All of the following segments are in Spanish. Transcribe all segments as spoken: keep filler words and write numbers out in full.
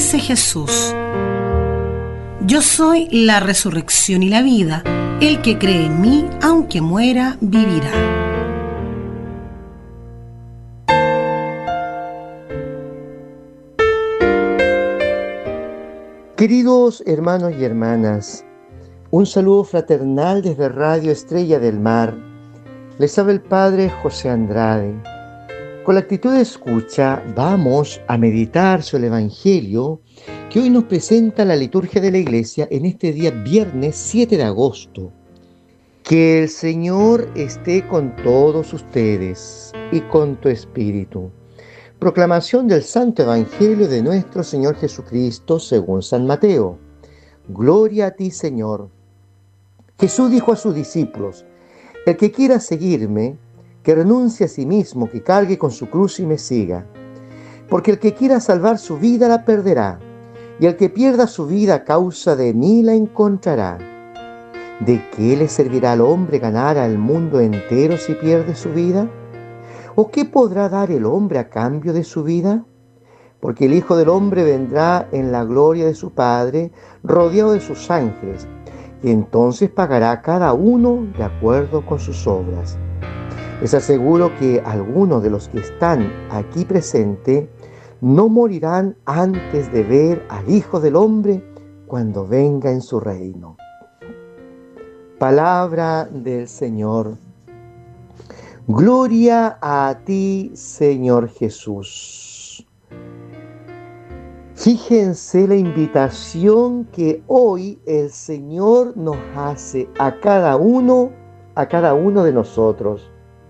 dice Jesús: yo soy la resurrección y la vida. El que cree en mí, aunque muera, vivirá. Queridos hermanos y hermanas, un saludo fraternal desde Radio Estrella del Mar. Les habla el Padre José Andrade. Con la actitud de escucha vamos a meditar sobre el Evangelio que hoy nos presenta la liturgia de la Iglesia en este día viernes siete de agosto. Que el Señor esté con todos ustedes y con tu espíritu. Proclamación del Santo Evangelio de nuestro Señor Jesucristo según San Mateo. Gloria a ti, Señor. Jesús dijo a sus discípulos: el que quiera seguirme, que renuncie a sí mismo, que cargue con su cruz y me siga. Porque el que quiera salvar su vida la perderá, y el que pierda su vida a causa de mí la encontrará. ¿De qué le servirá al hombre ganar al mundo entero si pierde su vida? ¿O qué podrá dar el hombre a cambio de su vida? Porque el Hijo del Hombre vendrá en la gloria de su Padre, rodeado de sus ángeles, y entonces pagará a cada uno de acuerdo con sus obras. Les aseguro que algunos de los que están aquí presentes no morirán antes de ver al Hijo del Hombre cuando venga en su reino. Palabra del Señor. Gloria a ti, Señor Jesús. Fíjense la invitación que hoy el Señor nos hace a cada uno, a cada uno de nosotros.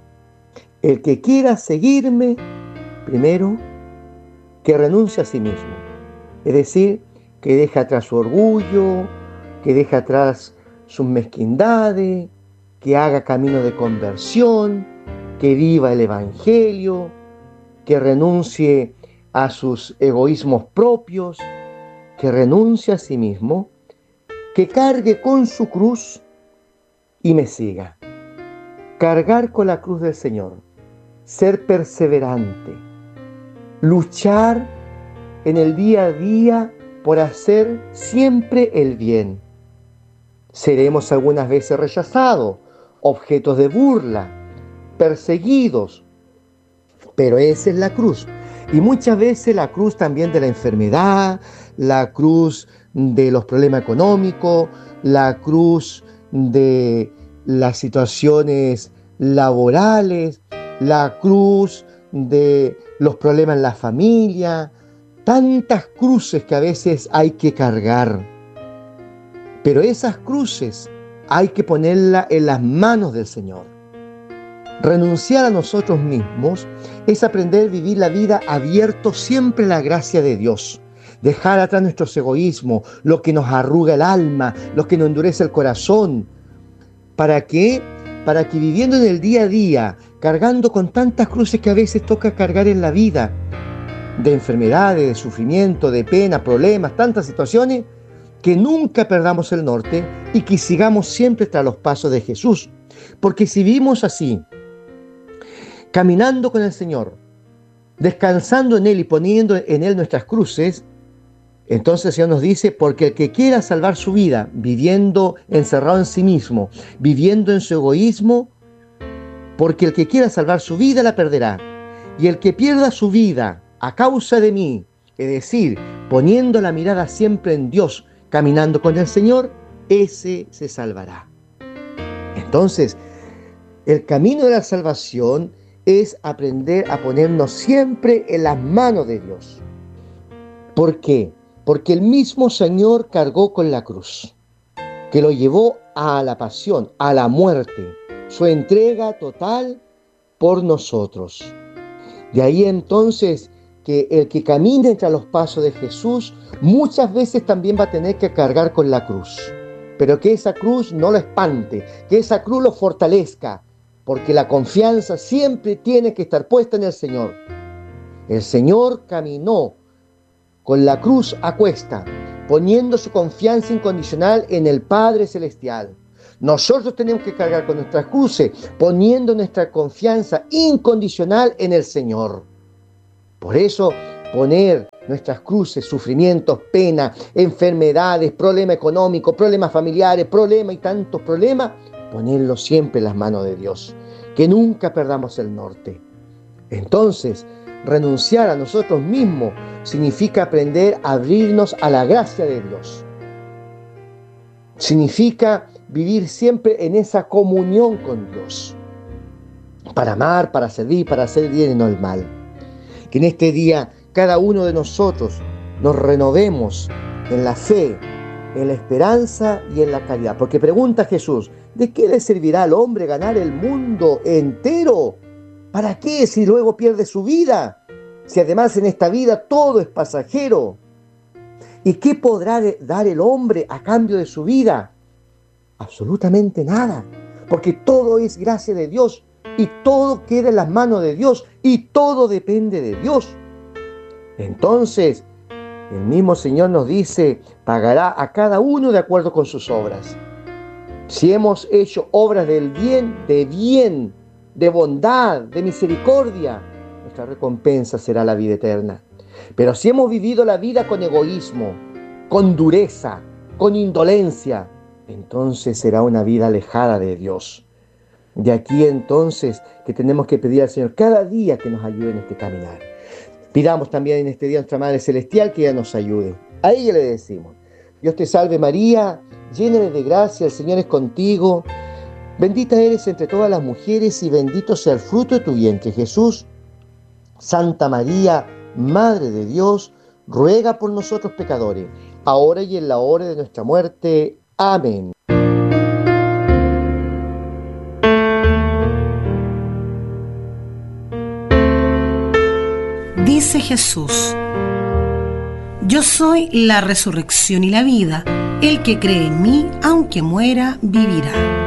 El que quiera seguirme, primero, que renuncie a sí mismo. Es decir, que deje atrás su orgullo, que deje atrás sus mezquindades, que haga camino de conversión, que viva el Evangelio, que renuncie a sus egoísmos propios, que renuncie a sí mismo, que cargue con su cruz y me siga. Cargar con la cruz del Señor, ser perseverante, luchar en el día a día por hacer siempre el bien. Seremos algunas veces rechazados, objetos de burla, perseguidos, pero esa es la cruz. Y muchas veces la cruz también de la enfermedad, la cruz de los problemas económicos, la cruz de las situaciones laborales, la cruz de los problemas en la familia, tantas cruces que a veces hay que cargar. Pero esas cruces hay que ponerlas en las manos del Señor. Renunciar a nosotros mismos es aprender a vivir la vida abierto siempre a la gracia de Dios. Dejar atrás nuestros egoísmos, lo que nos arruga el alma, lo que nos endurece el corazón. ¿Para qué? Para que viviendo en el día a día, cargando con tantas cruces que a veces toca cargar en la vida, de enfermedades, de sufrimiento, de pena, problemas, tantas situaciones, que nunca perdamos el norte y que sigamos siempre tras los pasos de Jesús. Porque si vivimos así, caminando con el Señor, descansando en Él y poniendo en Él nuestras cruces, entonces el Señor nos dice: porque el que quiera salvar su vida viviendo encerrado en sí mismo, viviendo en su egoísmo, porque el que quiera salvar su vida la perderá. Y el que pierda su vida a causa de mí, es decir, poniendo la mirada siempre en Dios, caminando con el Señor, ese se salvará. Entonces, el camino de la salvación es aprender a ponernos siempre en las manos de Dios. ¿Por qué? Porque el mismo Señor cargó con la cruz, que lo llevó a la pasión, a la muerte, su entrega total por nosotros. De ahí entonces que el que camina entre los pasos de Jesús muchas veces también va a tener que cargar con la cruz. Pero que esa cruz no lo espante, que esa cruz lo fortalezca, porque la confianza siempre tiene que estar puesta en el Señor. El Señor caminó con la cruz a cuesta, poniendo su confianza incondicional en el Padre Celestial. Nosotros tenemos que cargar con nuestras cruces, poniendo nuestra confianza incondicional en el Señor. Por eso, poner nuestras cruces, sufrimientos, pena, enfermedades, problemas económicos, problemas familiares, problemas y tantos problemas, ponerlos siempre en las manos de Dios. Que nunca perdamos el norte. Entonces, renunciar a nosotros mismos significa aprender a abrirnos a la gracia de Dios. Significa vivir siempre en esa comunión con Dios. Para amar, para servir, para hacer el bien y no el mal. Que en este día cada uno de nosotros nos renovemos en la fe, en la esperanza y en la caridad. Porque pregunta Jesús, ¿de qué le servirá al hombre ganar el mundo entero? ¿Para qué si luego pierde su vida? Si además en esta vida todo es pasajero. ¿Y qué podrá dar el hombre a cambio de su vida? Absolutamente nada. Porque todo es gracia de Dios y todo queda en las manos de Dios y todo depende de Dios. Entonces, el mismo Señor nos dice, pagará a cada uno de acuerdo con sus obras. Si hemos hecho obras del bien, de bien, de bondad, de misericordia, nuestra recompensa será la vida eterna. Pero si hemos vivido la vida con egoísmo, con dureza, con indolencia, entonces será una vida alejada de Dios. De aquí entonces que tenemos que pedir al Señor cada día que nos ayude en este caminar. Pidamos también en este día a nuestra Madre Celestial que ella nos ayude. A ella le decimos, Dios te salve María, llena de gracia, el Señor es contigo. Bendita eres entre todas las mujeres y bendito sea el fruto de tu vientre, Jesús. Santa María, Madre de Dios, ruega por nosotros pecadores, ahora y en la hora de nuestra muerte. Amén. Dice Jesús, yo soy la resurrección y la vida, el que cree en mí, aunque muera, vivirá.